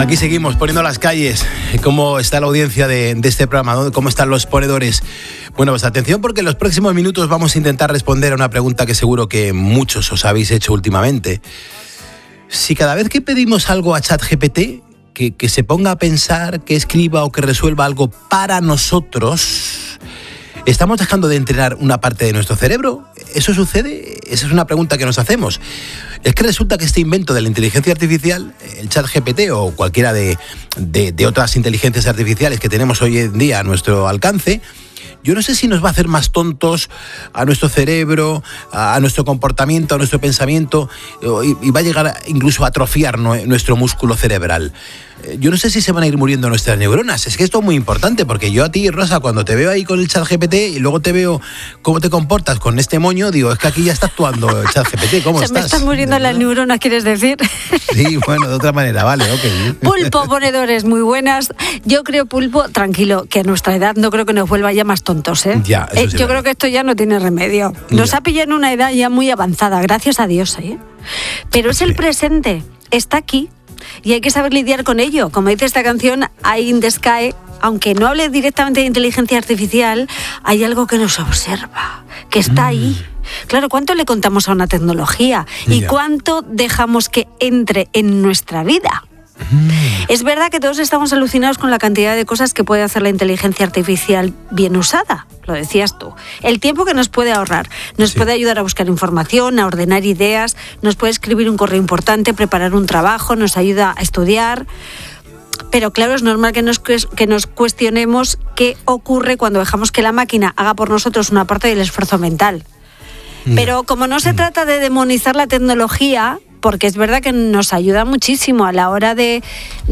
Aquí seguimos poniendo las calles. ¿Cómo está la audiencia de este programa? ¿Cómo están los ponedores? Bueno, pues atención, porque en los próximos minutos vamos a intentar responder a una pregunta que seguro que muchos os habéis hecho últimamente. Si cada vez que pedimos algo a ChatGPT, que se ponga a pensar, que escriba o que resuelva algo para nosotros, ¿estamos dejando de entrenar una parte de nuestro cerebro? ¿Eso sucede? Esa es una pregunta que nos hacemos. Es que resulta que este invento de la inteligencia artificial, el ChatGPT o cualquiera de otras inteligencias artificiales que tenemos hoy en día a nuestro alcance, yo no sé si nos va a hacer más tontos a nuestro cerebro, a nuestro comportamiento, a nuestro pensamiento, y va a llegar incluso a atrofiar nuestro músculo cerebral. Yo no sé si se van a ir muriendo nuestras neuronas. Es que esto es muy importante, porque yo a ti, Rosa, cuando te veo ahí con el ChatGPT y luego te veo cómo te comportas con este moño, digo, es que aquí ya está actuando el ChatGPT. ¿Cómo estás? Se me están muriendo las neuronas, ¿quieres decir? Sí, bueno, de otra manera, vale, ok. Pulpo, ponedores, muy buenas. Yo creo, Pulpo, tranquilo, que a nuestra edad no creo que nos vuelva ya más tontos, ¿eh? Ya, eso sí, yo creo que esto ya no tiene remedio. Nos ha pillado en una edad ya muy avanzada, gracias a Dios, ¿eh? Pero es el presente, está aquí. Y hay que saber lidiar con ello. Como dice esta canción, Eye in the Sky, aunque no hable directamente de inteligencia artificial, hay algo que nos observa, que está ahí. Claro, ¿cuánto le contamos a una tecnología? ¿Y cuánto dejamos que entre en nuestra vida? Es verdad que todos estamos alucinados con la cantidad de cosas que puede hacer la inteligencia artificial bien usada, lo decías tú. El tiempo que nos puede ahorrar, nos puede ayudar a buscar información, a ordenar ideas, nos puede escribir un correo importante, preparar un trabajo, nos ayuda a estudiar. Pero claro, es normal que nos cuestionemos qué ocurre cuando dejamos que la máquina haga por nosotros una parte del esfuerzo mental. Pero como no se trata de demonizar la tecnología, porque es verdad que nos ayuda muchísimo a la hora de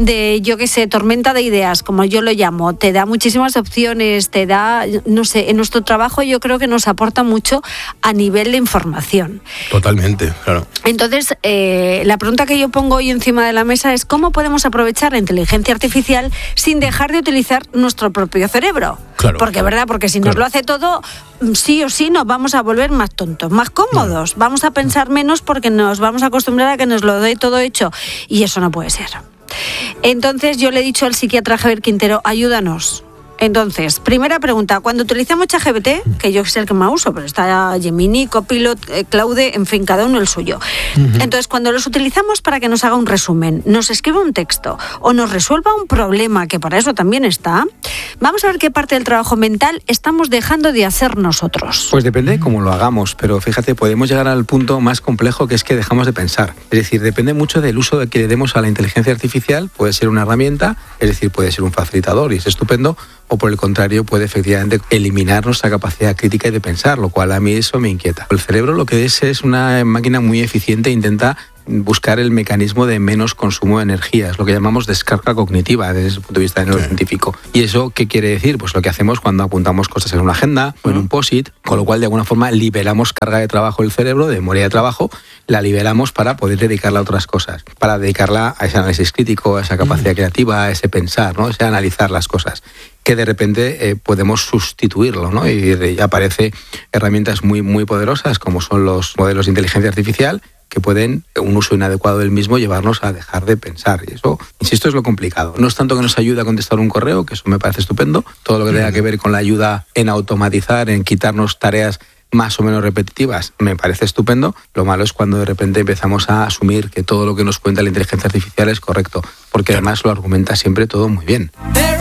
yo qué sé, tormenta de ideas, como yo lo llamo, te da muchísimas opciones, te da, no sé, en nuestro trabajo yo creo que nos aporta mucho a nivel de información. Totalmente, claro. Entonces, la pregunta que yo pongo hoy encima de la mesa es ¿cómo podemos aprovechar la inteligencia artificial sin dejar de utilizar nuestro propio cerebro? Claro. Porque, ¿verdad? Porque si nos lo hace todo, sí o sí nos vamos a volver más tontos, más cómodos, vamos a pensar menos porque nos vamos a acostumbrar a que nos lo dé todo hecho, y eso no puede ser. Entonces yo le he dicho al psiquiatra Javier Quintero, ayúdanos. Entonces, primera pregunta, cuando utilizamos ChatGPT, que yo sé el que más uso, pero está Gemini, Copilot, Claude, en fin, cada uno el suyo. Entonces, cuando los utilizamos para que nos haga un resumen, nos escriba un texto o nos resuelva un problema, que para eso también está, vamos a ver qué parte del trabajo mental estamos dejando de hacer nosotros. Pues depende de cómo lo hagamos, pero fíjate, podemos llegar al punto más complejo, que es que dejamos de pensar. Es decir, depende mucho del uso que le demos a la inteligencia artificial. Puede ser una herramienta, es decir, puede ser un facilitador y es estupendo, o por el contrario puede efectivamente eliminar nuestra capacidad crítica y de pensar, lo cual a mí eso me inquieta. El cerebro lo que es una máquina muy eficiente e intenta buscar el mecanismo de menos consumo de energía, es lo que llamamos descarga cognitiva desde el punto de vista neurocientífico. ¿Y eso qué quiere decir? Pues lo que hacemos cuando apuntamos cosas en una agenda o en un post-it, con lo cual de alguna forma liberamos carga de trabajo del cerebro, de memoria de trabajo, la liberamos para poder dedicarla a otras cosas, para dedicarla a ese análisis crítico, a esa capacidad creativa, a ese pensar, ¿no? Ese analizar las cosas, que de repente podemos sustituirlo, ¿no? Y aparecen herramientas muy, muy poderosas como son los modelos de inteligencia artificial, que pueden, un uso inadecuado del mismo, llevarnos a dejar de pensar. Y eso, insisto, es lo complicado. No es tanto que nos ayude a contestar un correo, que eso me parece estupendo, todo lo que tenga que ver con la ayuda en automatizar, en quitarnos tareas más o menos repetitivas, me parece estupendo. Lo malo es cuando de repente empezamos a asumir que todo lo que nos cuenta la inteligencia artificial es correcto, porque además lo argumenta siempre todo muy bien.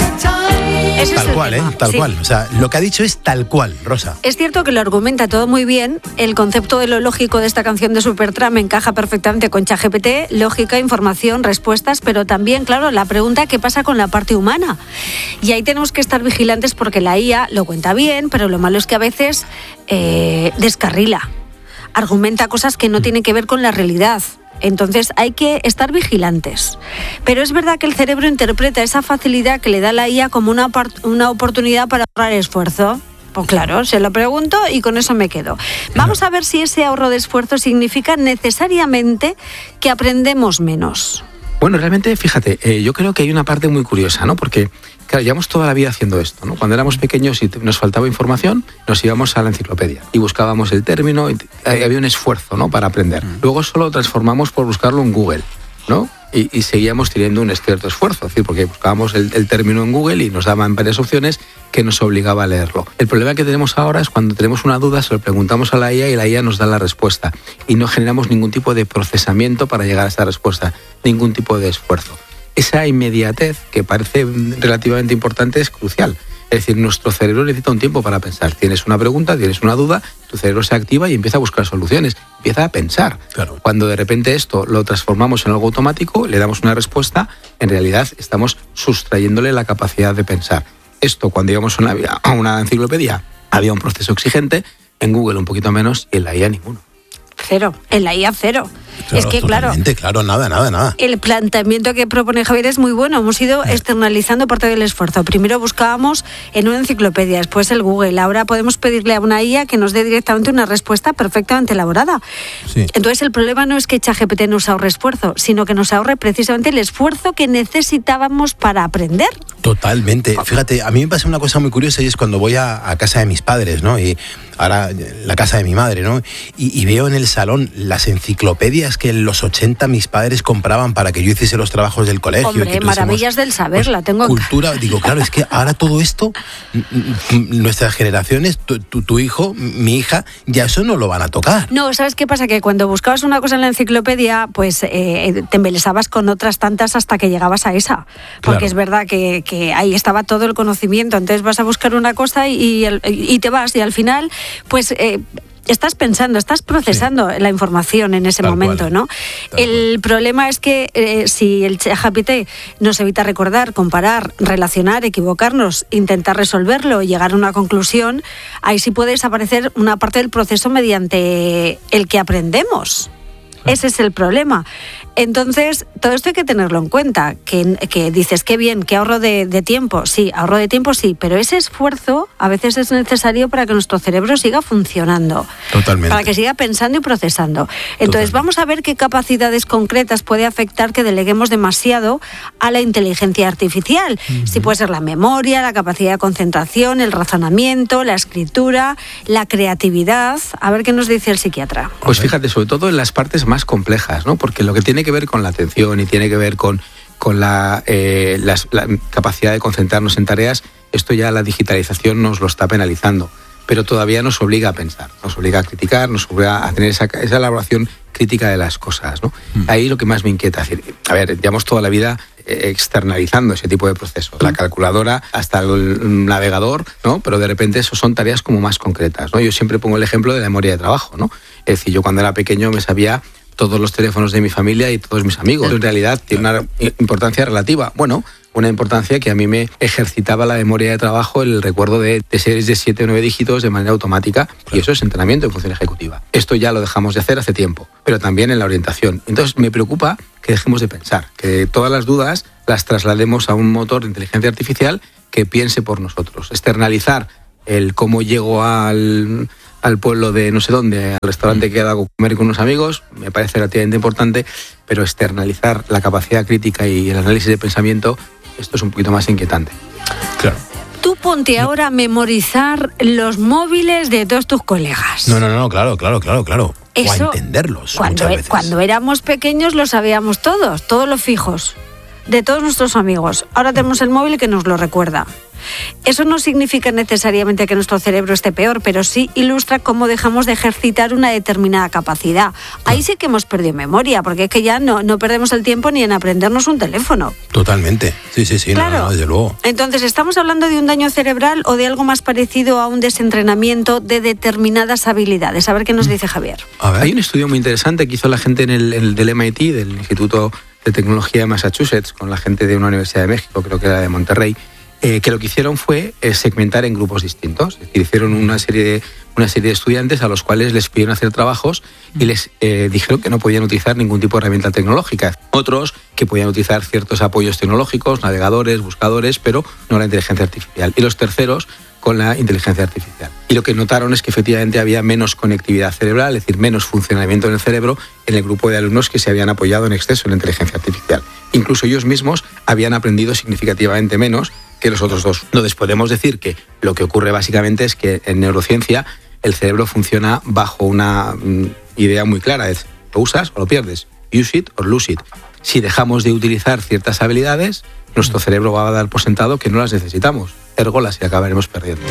Tal cual, tal cual. O sea, lo que ha dicho es tal cual, Rosa. Es cierto que lo argumenta todo muy bien. El concepto de lo lógico de esta canción de Supertramp encaja perfectamente con ChatGPT. Lógica, información, respuestas, pero también, claro, la pregunta ¿qué pasa con la parte humana? Y ahí tenemos que estar vigilantes porque la IA lo cuenta bien, pero lo malo es que a veces descarrila. Argumenta cosas que no tienen que ver con la realidad. Entonces hay que estar vigilantes. Pero es verdad que el cerebro interpreta esa facilidad que le da la IA como una oportunidad para ahorrar esfuerzo. Pues claro, se lo pregunto y con eso me quedo. Vamos a ver si ese ahorro de esfuerzo significa necesariamente que aprendemos menos. Bueno, realmente, fíjate, yo creo que hay una parte muy curiosa, ¿no? Porque, claro, llevamos toda la vida haciendo esto, ¿no? Cuando éramos pequeños y nos faltaba información, nos íbamos a la enciclopedia y buscábamos el término y había un esfuerzo, ¿no? Para aprender. Luego eso lo transformamos por buscarlo en Google, ¿no? y seguíamos teniendo un cierto esfuerzo, es decir, porque buscábamos el término en Google y nos daban varias opciones que nos obligaba a leerlo. El problema que tenemos ahora es cuando tenemos una duda, se lo preguntamos a la IA y la IA nos da la respuesta y no generamos ningún tipo de procesamiento para llegar a esa respuesta, ningún tipo de esfuerzo. Esa inmediatez, que parece relativamente importante, es crucial. Es decir, nuestro cerebro necesita un tiempo para pensar. Tienes una pregunta, tienes una duda, tu cerebro se activa y empieza a buscar soluciones, empieza a pensar. Claro. Cuando de repente esto lo transformamos en algo automático, le damos una respuesta, en realidad estamos sustrayéndole la capacidad de pensar. Esto, cuando íbamos a una enciclopedia, había un proceso exigente, en Google un poquito menos y en la IA ninguno. Cero, en la IA cero. Claro, es que claro, nada. El planteamiento que propone Javier es muy bueno. Hemos ido externalizando parte del esfuerzo. Primero buscábamos en una enciclopedia, después el Google. Ahora podemos pedirle a una IA que nos dé directamente una respuesta perfectamente elaborada. Sí. Entonces el problema no es que ChatGPT nos ahorre esfuerzo, sino que nos ahorre precisamente el esfuerzo que necesitábamos para aprender. Totalmente. Fíjate, a mí me pasa una cosa muy curiosa y es cuando voy a casa de mis padres, ¿no? Y ahora la casa de mi madre, ¿no? Y veo en el salón las enciclopedias que en los 80 mis padres compraban para que yo hiciese los trabajos del colegio. Hombre, maravillas del saber, la tengo en cultura, digo, claro, es que ahora todo esto, nuestras generaciones, tu hijo, mi hija, ya eso no lo van a tocar. No, ¿sabes qué pasa? Que cuando buscabas una cosa en la enciclopedia, pues te embelesabas con otras tantas hasta que llegabas a esa. Porque Claro. es verdad que ahí estaba todo el conocimiento. Entonces vas a buscar una cosa y te vas y al final, pues... estás pensando, estás procesando la información en ese Tal momento, cual. ¿no? El problema es que si el ChatGPT nos evita recordar, comparar, relacionar, equivocarnos, intentar resolverlo y llegar a una conclusión, ahí sí puede desaparecer una parte del proceso mediante el que aprendemos. Ese es el problema. Entonces, todo esto hay que tenerlo en cuenta, que dices, qué bien, qué ahorro de tiempo. Sí, ahorro de tiempo sí, pero ese esfuerzo a veces es necesario para que nuestro cerebro siga funcionando. Totalmente. Para que siga pensando y procesando. Entonces, Totalmente. vamos a ver qué capacidades concretas puede afectar que deleguemos demasiado a la inteligencia artificial. Si puede ser la memoria, la capacidad de concentración, el razonamiento, la escritura, la creatividad. A ver qué nos dice el psiquiatra. Pues fíjate, sobre todo en las partes más complejas, ¿no? Porque lo que tiene que ver con la atención y tiene que ver con la capacidad de concentrarnos en tareas, esto ya la digitalización nos lo está penalizando, pero todavía nos obliga a pensar, nos obliga a criticar, nos obliga a tener esa elaboración crítica de las cosas, ¿no? Ahí lo que más me inquieta, es decir, a ver, llevamos toda la vida externalizando ese tipo de procesos, la calculadora hasta el navegador, ¿no? Pero de repente eso son tareas como más concretas, ¿no? Yo siempre pongo el ejemplo de la memoria de trabajo, ¿no? Es decir, yo cuando era pequeño me sabía todos los teléfonos de mi familia y todos mis amigos. En realidad tiene una importancia relativa. Bueno, una importancia que a mí me ejercitaba la memoria de trabajo, el recuerdo de series de 7 o 9 dígitos de manera automática, y eso es entrenamiento en función ejecutiva. Esto ya lo dejamos de hacer hace tiempo, pero también en la orientación. Entonces me preocupa que dejemos de pensar, que todas las dudas las traslademos a un motor de inteligencia artificial que piense por nosotros. Externalizar el cómo llego al pueblo de no sé dónde, al restaurante que he dado a comer con unos amigos, me parece relativamente importante, pero externalizar la capacidad crítica y el análisis de pensamiento, esto es un poquito más inquietante. Claro. Tú ponte ahora a memorizar los móviles de todos tus colegas. No, claro. Eso, o a entenderlos muchas veces. Cuando éramos pequeños lo sabíamos todos los fijos, de todos nuestros amigos. Ahora tenemos el móvil que nos lo recuerda. Eso no significa necesariamente que nuestro cerebro esté peor, pero sí ilustra cómo dejamos de ejercitar una determinada capacidad. Ahí sí que hemos perdido memoria, porque es que ya no perdemos el tiempo ni en aprendernos un teléfono. Totalmente. Sí, Claro. no, desde luego. Entonces, ¿estamos hablando de un daño cerebral o de algo más parecido a un desentrenamiento de determinadas habilidades? A ver qué nos dice Javier. A ver. Hay un estudio muy interesante que hizo la gente del MIT, del Instituto de Tecnología de Massachusetts, con la gente de una universidad de México, creo que era de Monterrey, que lo que hicieron fue segmentar en grupos distintos. Es decir, hicieron una serie de estudiantes a los cuales les pidieron hacer trabajos y les dijeron que no podían utilizar ningún tipo de herramienta tecnológica. Otros que podían utilizar ciertos apoyos tecnológicos, navegadores, buscadores, pero no la inteligencia artificial. Y los terceros con la inteligencia artificial. Y lo que notaron es que efectivamente había menos conectividad cerebral, es decir, menos funcionamiento en el cerebro en el grupo de alumnos que se habían apoyado en exceso en la inteligencia artificial. Incluso ellos mismos habían aprendido significativamente menos que los otros dos. Entonces podemos decir que lo que ocurre básicamente es que en neurociencia el cerebro funciona bajo una idea muy clara, es lo usas o lo pierdes, use it or lose it. Si dejamos de utilizar ciertas habilidades, nuestro cerebro va a dar por sentado que no las necesitamos. Ergo las acabaremos perdiendo.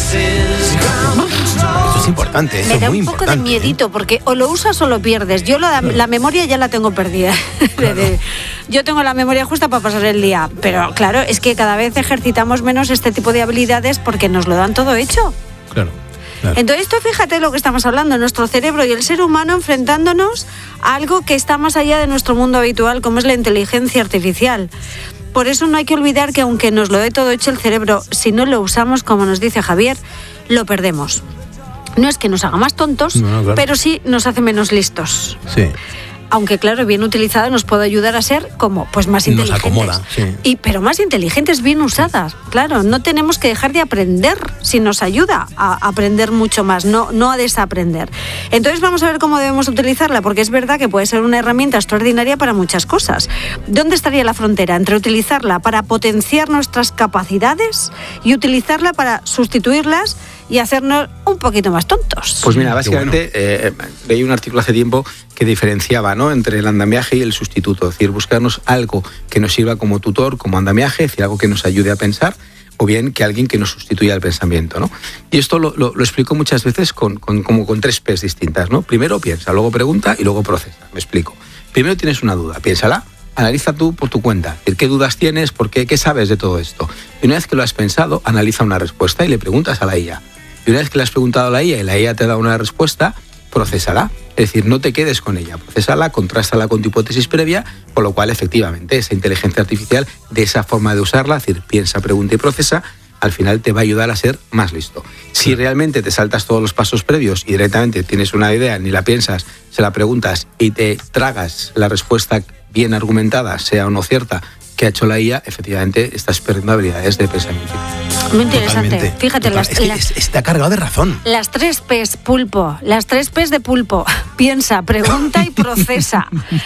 Esto es importante, esto Me da es muy un poco importante. de miedito, porque o lo usas o lo pierdes. Yo la memoria ya la tengo perdida. Claro. Yo tengo la memoria justa para pasar el día, pero claro, es que cada vez ejercitamos menos este tipo de habilidades porque nos lo dan todo hecho. Claro. Claro. Entonces, esto fíjate lo que estamos hablando, nuestro cerebro y el ser humano enfrentándonos a algo que está más allá de nuestro mundo habitual, como es la inteligencia artificial. Por eso no hay que olvidar que aunque nos lo dé todo hecho el cerebro, si no lo usamos, como nos dice Javier, lo perdemos. No es que nos haga más tontos, No, claro. pero sí nos hace menos listos. Sí. Aunque claro, bien utilizada nos puede ayudar a ser como pues más Nos inteligentes. acomoda, sí. Pero más inteligentes bien usadas. Claro, no tenemos que dejar de aprender si nos ayuda a aprender mucho más, no a desaprender. Entonces vamos a ver cómo debemos utilizarla, porque es verdad que puede ser una herramienta extraordinaria para muchas cosas. ¿Dónde estaría la frontera entre utilizarla para potenciar nuestras capacidades y utilizarla para sustituirlas y hacernos un poquito más tontos? Pues mira, básicamente leí un artículo hace tiempo que diferenciaba, ¿no?, entre el andamiaje y el sustituto. Es decir, buscarnos algo que nos sirva como tutor, como andamiaje, es decir, algo que nos ayude a pensar, o bien que alguien que nos sustituya el pensamiento, ¿no? Y esto lo explico muchas veces como con 3 P's distintas, ¿no? Primero piensa, luego pregunta y luego procesa. Me explico. Primero tienes una duda, piénsala, analiza tú por tu cuenta. Es decir, ¿qué dudas tienes? ¿Por qué? ¿Qué sabes de todo esto? Y una vez que lo has pensado, analiza una respuesta y le preguntas a la IA. Y una vez que le has preguntado a la IA y la IA te da una respuesta, procésala. Es decir, no te quedes con ella, procésala, contrástala con tu hipótesis previa, con lo cual, efectivamente, esa inteligencia artificial, de esa forma de usarla, es decir, piensa, pregunta y procesa, al final te va a ayudar a ser más listo. Si realmente te saltas todos los pasos previos y directamente tienes una idea, ni la piensas, se la preguntas y te tragas la respuesta bien argumentada, sea o no cierta, que ha hecho la IA, efectivamente estás perdiendo habilidades de pensamiento. Muy interesante. Totalmente. Fíjate, Total, está cargado de razón. Las 3 P's, pulpo. Las 3 P's de pulpo. Piensa, pregunta y procesa.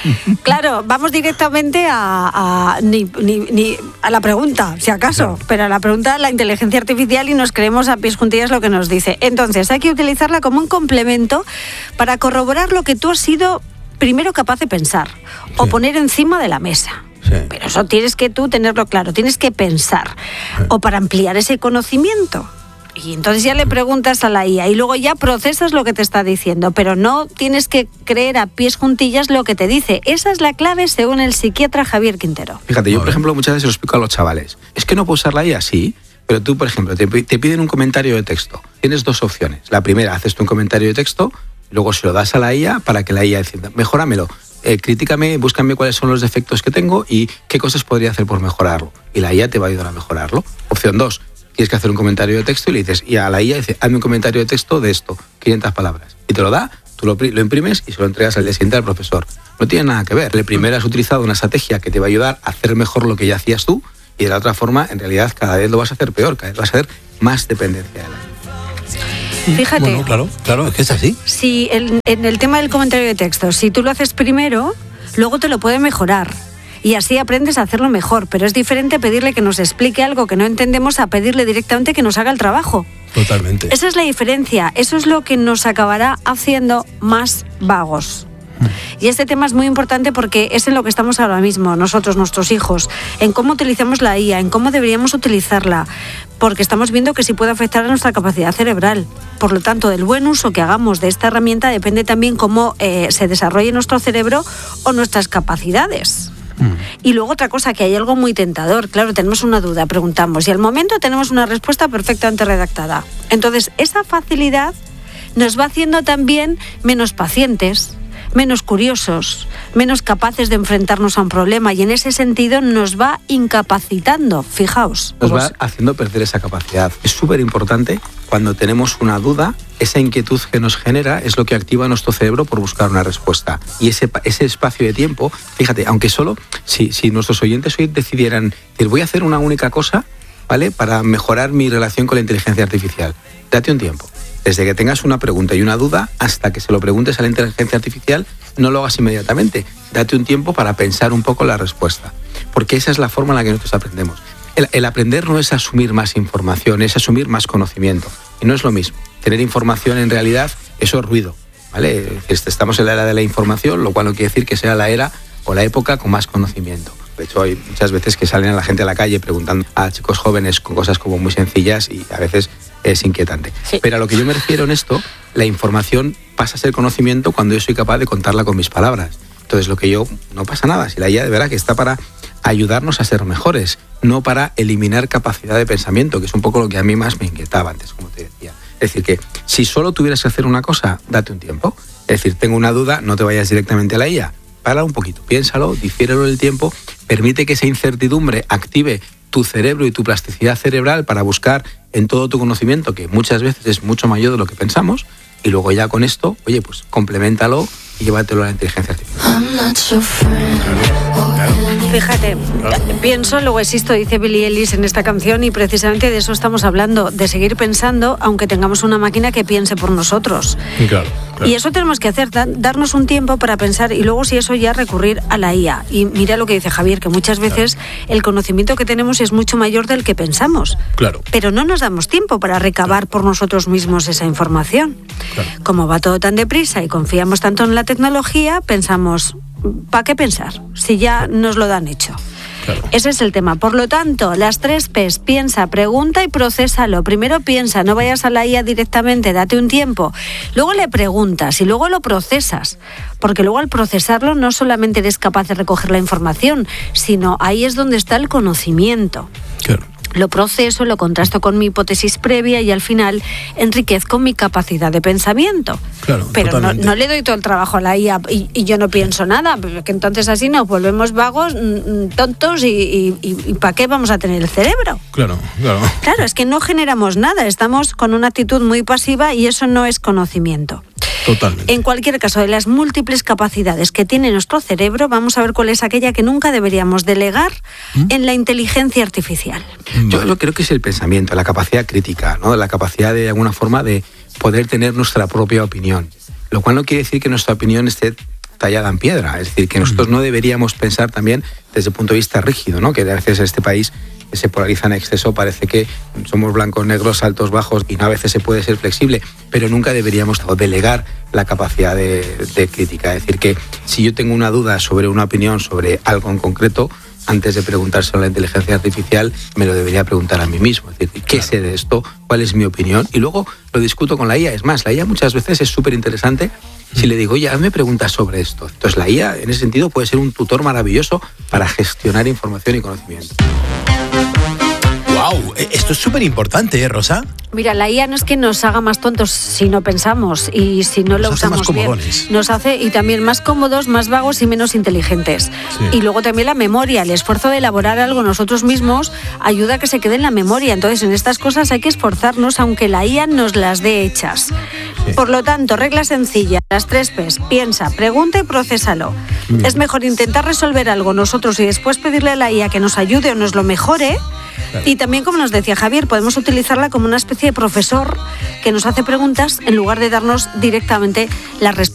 Claro, vamos directamente ni a la pregunta, si acaso. Claro. Pero a la pregunta, la inteligencia artificial, y nos creemos a pies juntillas lo que nos dice. Entonces, hay que utilizarla como un complemento para corroborar lo que tú has sido primero capaz de pensar o poner encima de la mesa. Sí. Pero eso tienes que tú tenerlo claro, tienes que pensar. O para ampliar ese conocimiento. Y entonces ya le preguntas a la IA y luego ya procesas lo que te está diciendo, pero no tienes que creer a pies juntillas lo que te dice. Esa es la clave según el psiquiatra Javier Quintero. Fíjate, yo por ejemplo muchas veces lo explico a los chavales. Es que no puedo usar la IA, sí, pero tú, por ejemplo, te piden un comentario de texto. Tienes 2 opciones. La primera, haces tú un comentario de texto, luego se lo das a la IA para que la IA decida, mejóramelo. Críticame, búscame cuáles son los defectos que tengo y qué cosas podría hacer por mejorarlo. Y la IA te va a ayudar a mejorarlo. Opción 2, tienes que hacer un comentario de texto y le dices, y a la IA dice, hazme un comentario de texto de esto, 500 palabras. Y te lo da, tú lo imprimes y se lo entregas al día siguiente al profesor. No tiene nada que ver. El primero has utilizado una estrategia que te va a ayudar a hacer mejor lo que ya hacías tú, y de la otra forma, en realidad, cada vez lo vas a hacer peor, cada vez vas a hacer más dependencia de la IA. Fíjate. Bueno, claro, es que es así. Si en el tema del comentario de texto, si tú lo haces primero, luego te lo puede mejorar. Y así aprendes a hacerlo mejor. Pero es diferente pedirle que nos explique algo que no entendemos a pedirle directamente que nos haga el trabajo. Totalmente. Esa es la diferencia. Eso es lo que nos acabará haciendo más vagos. Y este tema es muy importante porque es en lo que estamos ahora mismo, nosotros, nuestros hijos, en cómo utilizamos la IA, en cómo deberíamos utilizarla, porque estamos viendo que sí puede afectar a nuestra capacidad cerebral. Por lo tanto, del buen uso que hagamos de esta herramienta depende también cómo se desarrolle nuestro cerebro o nuestras capacidades. Y luego otra cosa, que hay algo muy tentador. Claro, tenemos una duda, preguntamos, y al momento tenemos una respuesta perfectamente redactada. Entonces, esa facilidad nos va haciendo también menos pacientes, menos curiosos, menos capaces de enfrentarnos a un problema, y en ese sentido nos va incapacitando, fijaos. Nos va haciendo perder esa capacidad. Es súper importante cuando tenemos una duda, esa inquietud que nos genera es lo que activa nuestro cerebro por buscar una respuesta. Y ese espacio de tiempo, fíjate, aunque solo, si nuestros oyentes hoy decidieran, decir, voy a hacer una única cosa, ¿vale?, para mejorar mi relación con la inteligencia artificial, date un tiempo. Desde que tengas una pregunta y una duda hasta que se lo preguntes a la inteligencia artificial, no lo hagas inmediatamente. Date un tiempo para pensar un poco la respuesta. Porque esa es la forma en la que nosotros aprendemos. El aprender no es asumir más información, es asumir más conocimiento. Y no es lo mismo. Tener información en realidad, eso es ruido, ¿vale? Estamos en la era de la información, lo cual no quiere decir que sea la era o la época con más conocimiento. De hecho, hay muchas veces que salen a la gente a la calle preguntando a chicos jóvenes con cosas como muy sencillas y a veces es inquietante. Sí. Pero a lo que yo me refiero en esto, la información pasa a ser conocimiento cuando yo soy capaz de contarla con mis palabras. Entonces, no pasa nada. Si la IA de verdad que está para ayudarnos a ser mejores, no para eliminar capacidad de pensamiento, que es un poco lo que a mí más me inquietaba antes, como te decía. Es decir, que si solo tuvieras que hacer una cosa, date un tiempo. Es decir, tengo una duda, no te vayas directamente a la IA. Para un poquito, piénsalo, difiérelo en el tiempo, permite que esa incertidumbre active tu cerebro y tu plasticidad cerebral para buscar en todo tu conocimiento, que muchas veces es mucho mayor de lo que pensamos, y luego ya con esto, oye, pues compleméntalo y llévatelo a la inteligencia artificial. Fíjate, pienso, luego existo, dice Billie Eilish en esta canción, y precisamente de eso estamos hablando, de seguir pensando aunque tengamos una máquina que piense por nosotros. Claro. Y eso tenemos que hacer, darnos un tiempo para pensar, y luego si eso ya recurrir a la IA. Y mira lo que dice Javier, que muchas veces el conocimiento que tenemos es mucho mayor del que pensamos. Claro. Pero no nos damos tiempo para recabar por nosotros mismos esa información. Claro. Como va todo tan deprisa y confiamos tanto en la tecnología, pensamos, ¿para qué pensar? Si ya nos lo dan hecho. Claro. Ese es el tema. Por lo tanto, las 3 P's: piensa, pregunta y procésalo. Primero piensa, no vayas a la IA directamente, date un tiempo. Luego le preguntas y luego lo procesas. Porque luego al procesarlo no solamente eres capaz de recoger la información, sino ahí es donde está el conocimiento. Claro. Lo proceso, lo contrasto con mi hipótesis previa y al final enriquezco mi capacidad de pensamiento. Claro, pero no le doy todo el trabajo a la IA y yo no pienso nada, porque entonces así nos volvemos vagos, tontos y ¿para qué vamos a tener el cerebro? Claro. Claro, es que no generamos nada, estamos con una actitud muy pasiva y eso no es conocimiento. Totalmente. En cualquier caso, de las múltiples capacidades que tiene nuestro cerebro, vamos a ver cuál es aquella que nunca deberíamos delegar en la inteligencia artificial. Yo creo que es el pensamiento, la capacidad crítica, ¿no? La capacidad de alguna forma de poder tener nuestra propia opinión. Lo cual no quiere decir que nuestra opinión esté tallada en piedra. Es decir, que nosotros no deberíamos pensar también desde el punto de vista rígido, ¿no? Que a veces en este país se polariza en exceso, parece que somos blancos, negros, altos, bajos, y a veces se puede ser flexible, pero nunca deberíamos delegar la capacidad de crítica. Es decir, que si yo tengo una duda sobre una opinión sobre algo en concreto, antes de preguntárselo a la inteligencia artificial, me lo debería preguntar a mí mismo. Es decir, ¿qué sé de esto? ¿Cuál es mi opinión? Y luego lo discuto con la IA. Es más, la IA muchas veces es súper interesante si le digo, oye, hazme preguntas sobre esto. Entonces la IA, en ese sentido, puede ser un tutor maravilloso para gestionar información y conocimiento. ¡Wow! Esto es súper importante, Rosa. Mira, la IA no es que nos haga más tontos si no pensamos y si no lo usamos más bien. comodones. Nos hace y también más cómodos, más vagos y menos inteligentes. Sí. Y luego también la memoria, el esfuerzo de elaborar algo nosotros mismos ayuda a que se quede en la memoria. Entonces, en estas cosas hay que esforzarnos aunque la IA nos las dé hechas. Sí. Por lo tanto, regla sencilla, las 3 P's: piensa, pregunta y procésalo. Bien. Es mejor intentar resolver algo nosotros y después pedirle a la IA que nos ayude o nos lo mejore. Claro. Y también, como nos decía Javier, podemos utilizarla como una especie de profesor que nos hace preguntas en lugar de darnos directamente las respuestas.